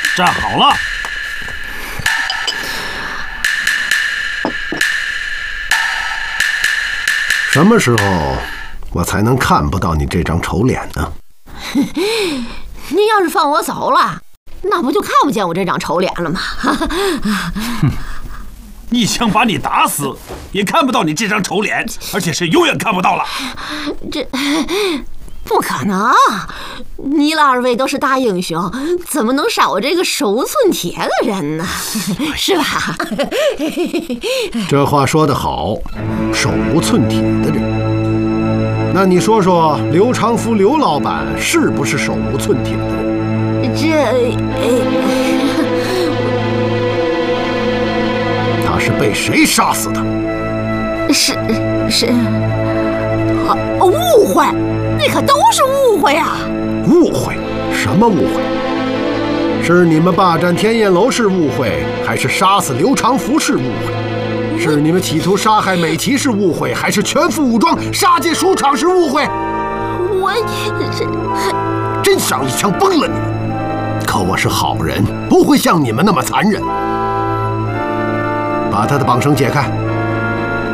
站好了。 什么时候我才能看不到你这张丑脸呢？ 您要是放我走了，那不就看不见我这张丑脸了吗？ 一枪把你打死，也看不到你这张丑脸，而且是永远看不到了。 这不可能！你了二位都是大英雄，怎么能杀我这个手无寸铁的人呢？是吧？ 这话说得好，手无寸铁的人。那你说说，刘长福刘老板是不是手无寸铁的人？他是被谁杀死的？ 是，误会，那可都是误会啊！ 误会？什么误会？是你们霸占天燕楼是误会，还是杀死刘长福是误会？是你们企图杀害美琪是误会，还是全副武装杀进书场是误会？ 我真想一枪崩了你们！可我是好人，不会像你们那么残忍。把他的绑绳解开。